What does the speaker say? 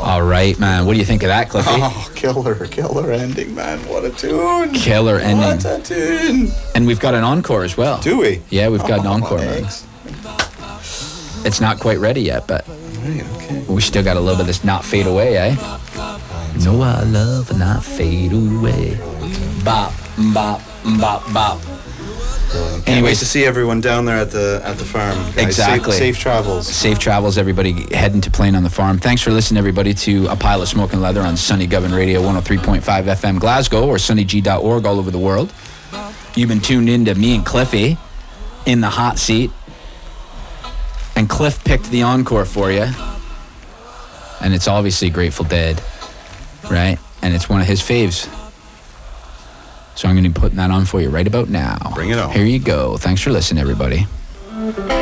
All right, man. What do you think of that, Cliffy? Oh, killer ending, man. What a tune. Killer ending. What a tune. And we've got an encore as well. Do we? Yeah, we've got an encore, man. It's not quite ready yet, but okay. we still got a little bit of this Not Fade Away, eh? No, I love not fade away. Bop, bop, bop, bop. Anyways, to see everyone down there at the farm. Guys. Exactly. Safe travels. Safe travels, everybody heading to Plain on the Farm. Thanks for listening, everybody, to A Pile of Smoke and Leather on Sunny Govan Radio 103.5 FM Glasgow or sunnyg.org all over the world. You've been tuned in to me and Cliffy in the hot seat. And Cliff picked the encore for you. And it's obviously Grateful Dead, right? And it's one of his faves. So I'm going to be putting that on for you right about now. Bring it on. Here you go. Thanks for listening, everybody.